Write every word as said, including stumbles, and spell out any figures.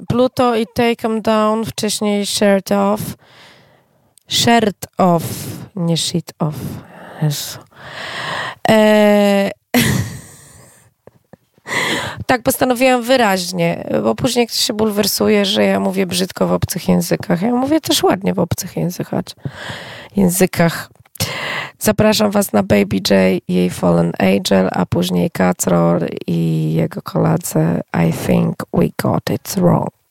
Pluto i Take 'em Down, wcześniej Shirt Off. Shirt Off, nie Shit Off. Jezu. Eee... Tak postanowiłam wyraźnie, bo później ktoś się bulwersuje, że ja mówię brzydko w obcych językach. Ja mówię też ładnie w obcych językach. językach. Zapraszam was na Baby J i jej Fallen Angel, a później Kacrol i jego koledzy I Think We Got It Wrong.